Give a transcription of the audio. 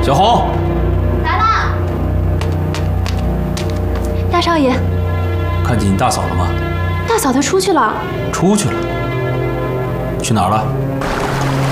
小红， 来啦！大少爷， 看见你大嫂了吗？ 大嫂她出去了。 出去了。去哪儿了？